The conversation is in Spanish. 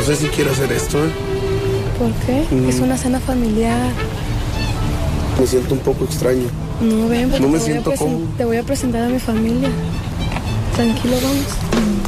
sé si quiero hacer esto, ¿eh? ¿Por qué? Es una cena familiar. Me siento un poco extraño. No, ven, porque No me siento cómodo. te voy a presentar a mi familia. Tranquilo, vamos.